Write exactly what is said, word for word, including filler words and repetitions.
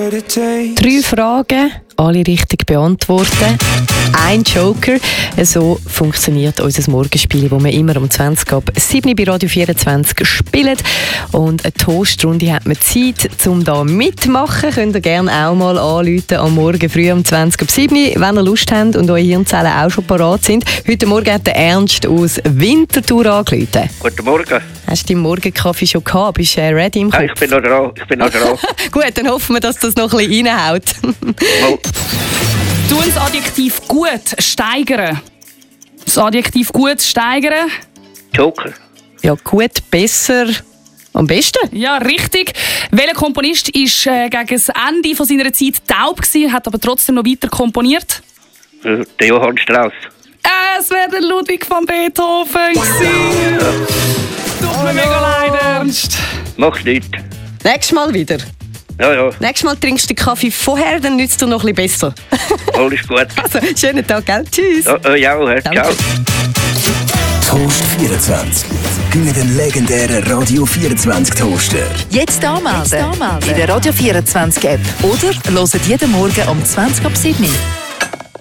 Drei Fragen, alle richtig beantworten. Ein Joker. So funktioniert unser Morgenspiel, das wir immer um zwanzig ab sieben bei Radio vierundzwanzig spielen. Und eine Toastrunde hat man Zeit, um da mitmachen. Könnt ihr gerne auch mal anrufen am Morgen früh um zwanzig ab sieben, wenn ihr Lust habt und eure Hirnzellen auch schon parat sind. Heute Morgen hat der Ernst aus Winterthur angerufen. Guten Morgen. Hast du deinen Morgenkaffee schon gehabt? Bist du ready im Kopf? Ja, ich bin noch dran. Ich bin noch dran. Gut, dann hoffen wir, dass das noch ein bisschen reinhaut. Mal. Du das Adjektiv gut steigern. Das Adjektiv gut steigern. Joker. Ja, gut, besser, am besten. Ja, richtig. Welcher Komponist war äh, gegen das Ende von seiner Zeit taub gewesen, hat aber trotzdem noch weiter komponiert? Äh, Der Johann Strauss. Äh, es wäre der Ludwig van Beethoven gewesen. Tut mir mega leid, Ernst. Macht nichts. Nächstes Mal wieder. Ja, ja. Nächstes Mal trinkst du den Kaffee vorher, dann nützt du noch ein bisschen besser. Alles gut. Also, schönen Tag, gell? Tschüss. Ja, äh, ja, äh, ciao. Toast vierundzwanzig. Gönn den legendären Radio vierundzwanzig Toaster. Jetzt anmelden. Jetzt anmelden. In der Radio vierundzwanzig App. Oder hört jeden Morgen um zwanzig ab sieben.